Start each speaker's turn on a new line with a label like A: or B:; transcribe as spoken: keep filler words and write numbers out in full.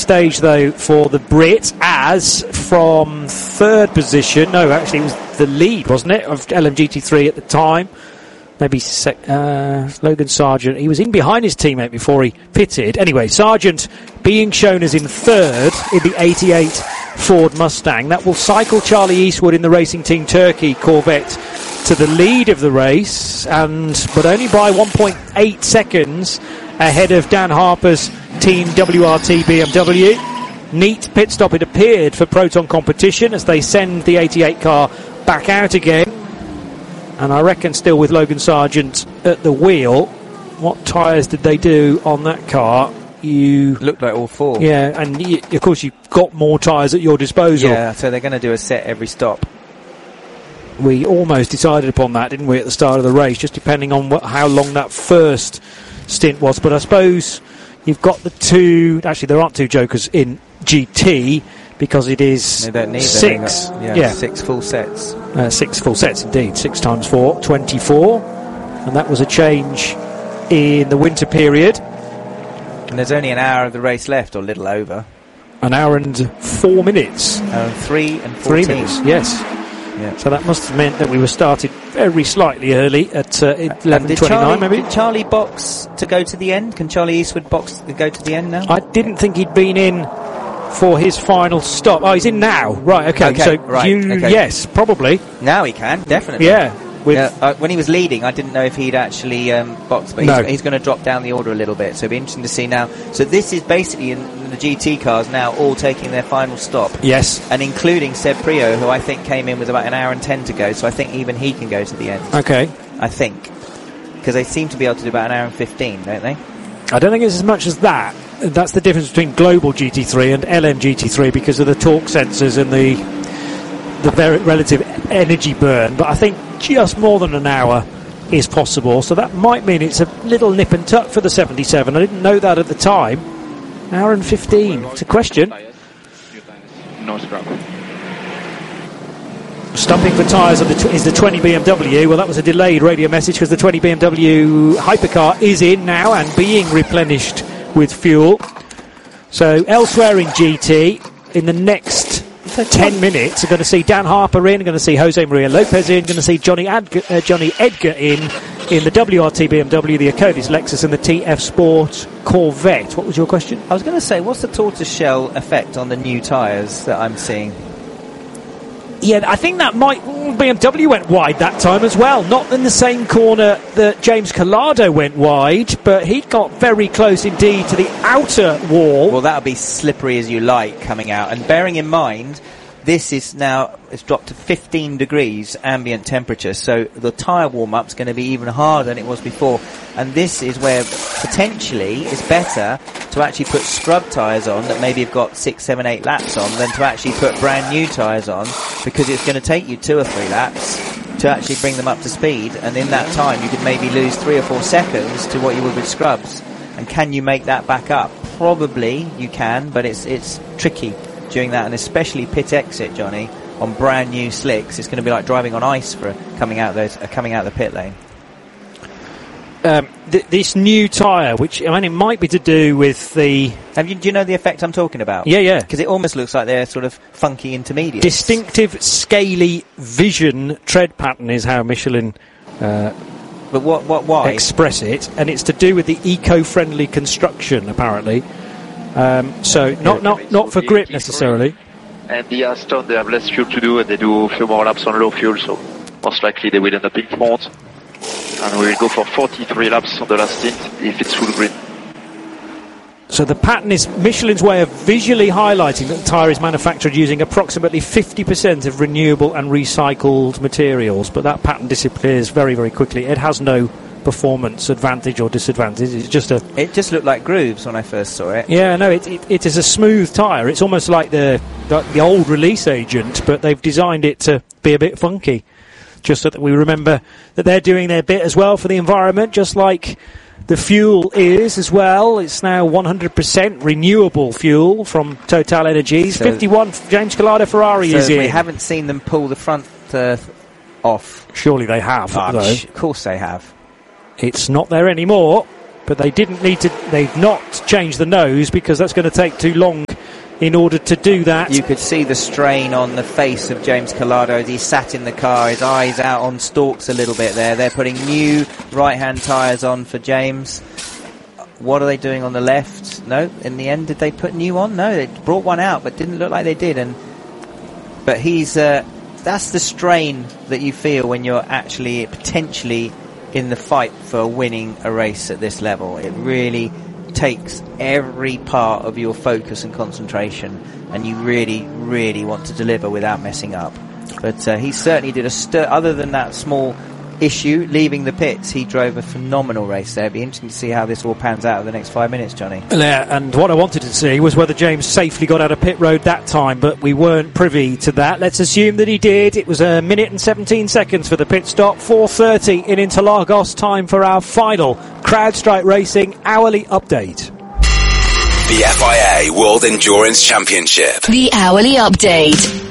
A: stage, though, for the Brit, as from third position, no, actually it was the lead, wasn't it, of L M G T three at the time. Maybe sec- uh, Logan Sargent. He was in behind his teammate before he pitted. Anyway, Sargent being shown as in third in the eighty-eight Ford Mustang. That will cycle Charlie Eastwood in the Racing Team Turkey Corvette to the lead of the race, and but only by one point eight seconds ahead of Dan Harper's Team W R T B M W. Neat pit stop, it appeared, for Proton Competition as they send the eighty-eight car back out again. And I reckon still with Logan Sargent at the wheel. What tyres did they do on that car? You
B: looked like all four.
A: Yeah, and you, of course you've got more tyres at your disposal.
B: Yeah, so they're going to do a set every stop.
A: We almost decided upon that, didn't we, at the start of the race, just depending on what, how long that first stint was. But I suppose you've got the two... Actually, there aren't two jokers in G T, because it is
B: they don't need
A: six.
B: Yeah,
A: yeah,
B: six full sets.
A: Uh, six full sets, indeed. Six times four, twenty-four. And that was a change in the winter period.
B: And there's only an hour of the race left, or a little over.
A: An hour and four minutes.
B: Uh, three and
A: fourteen.
B: Three
A: minutes, yes.
B: Yeah.
A: So that must have meant that we were started very slightly early at uh, eleven twenty-nine, maybe.
B: Did Charlie box to go to the end? Can Charlie Eastwood box to go to the end now?
A: I didn't think he'd been in for his final stop. Oh, he's in now. Right, okay.
B: okay
A: so,
B: right,
A: you,
B: okay.
A: yes, probably.
B: Now he can, definitely.
A: Yeah. With
B: yeah uh, when he was leading, I didn't know if he'd actually um, boxed, but
A: no.
B: he's, he's going to drop down the order a little bit, so it'll be interesting to see now. So this is basically in, in the G T cars now all taking their final stop.
A: Yes.
B: And including Seb Prio, who I think came in with about an hour and ten to go, so I think even he can go to the end.
A: Okay.
B: I think. Because they seem to be able to do about an hour and fifteen, don't they?
A: I don't think it's as much as that. That's the difference between Global G T three and L M G T three because of the torque sensors and the the very relative energy burn. But I think just more than an hour is possible. So that might mean it's a little nip and tuck for the seventy-seven. I didn't know that at the time. An hour and fifteen. It's a question.
C: No scrap.
A: Stumping for tyres of the tw- is the twenty B M W. Well, that was a delayed radio message because the twenty B M W hypercar is in now and being replenished with fuel. So elsewhere in G T, in the next ten minutes, we're going to see Dan Harper in, going to see Jose Maria Lopez in, going to see Johnny, Adg- uh, Johnny Edgar in, in the W R T B M W, the Acodis Lexus and the T F Sport Corvette. What was your question?
B: I was going to say, what's the tortoiseshell effect on the new tyres that I'm seeing?
A: Yeah, I think that might... B M W went wide that time as well. Not in the same corner that James Collado went wide, but he got very close indeed to the outer wall.
B: Well, that'll be slippery as you like coming out. And bearing in mind, this is now... It's dropped to fifteen degrees ambient temperature, so the tyre warm-up's going to be even harder than it was before. And this is where potentially it's better to actually put scrub tyres on that maybe have got six, seven, eight laps on than to actually put brand new tyres on, because it's going to take you two or three laps to actually bring them up to speed, and in that time you could maybe lose three or four seconds to what you would with scrubs. And can you make that back up? Probably you can, but it's it's tricky doing that, and especially pit exit, Johnny, on brand new slicks. It's going to be like driving on ice for coming out those uh, coming out the pit lane.
A: Um, th- this new tyre, which I mean, it might be to do with the...
B: Have you, do you know the effect I'm talking about?
A: Yeah, yeah.
B: Because it almost looks like they're sort of funky intermediates.
A: Distinctive, scaly vision tread pattern is how Michelin uh,
B: but what, what, why?
A: express it, and it's to do with the eco-friendly construction, apparently. Um, so not, not, not for grip necessarily.
C: And the Aston, they have less fuel to do, and they do a few more laps on low fuel, so most likely they will end up in front. And we will go for forty-three laps on the last stint if it's full green.
A: So the pattern is Michelin's way of visually highlighting that the tyre is manufactured using approximately fifty percent of renewable and recycled materials, but that pattern disappears very, very quickly. It has no performance advantage or disadvantage. It's just a...
B: It just looked like grooves when I first saw it.
A: Yeah, no, it, it, it is a smooth tyre. It's almost like the, the the old release agent, but they've designed it to be a bit funky. Just so that we remember that they're doing their bit as well for the environment, just like the fuel is as well. It's now one hundred percent renewable fuel from Total Energies. So fifty-one James Collado Ferrari
B: so
A: is in.
B: We haven't seen them pull the front uh, off.
A: Surely they have,
B: oh,
A: though.
B: Of course they have.
A: It's not there anymore, but they didn't need to. They've not changed the nose because that's going to take too long in order to do that.
B: You could see the strain on the face of James Calado as he sat in the car, his eyes out on stalks a little bit there. They're putting new right-hand tyres on for James. What are they doing on the left? No, in the end, did they put new on? No, they brought one out, but didn't look like they did. And But he's... Uh, that's the strain that you feel when you're actually potentially in the fight for winning a race at this level. It really takes every part of your focus and concentration, and you really, really want to deliver without messing up. But uh, he certainly did a stir. Other than that small issue, leaving the pits, he drove a phenomenal race there. It'd be interesting to see how this all pans out in the next five minutes, Johnny.
A: Yeah, and what I wanted to see was whether James safely got out of pit road that time, but we weren't privy to that. Let's assume that he did. It was a minute and seventeen seconds for the pit stop. four thirty in Interlagos, time for our final CrowdStrike Racing hourly update.
D: The F I A World Endurance Championship.
E: The hourly update.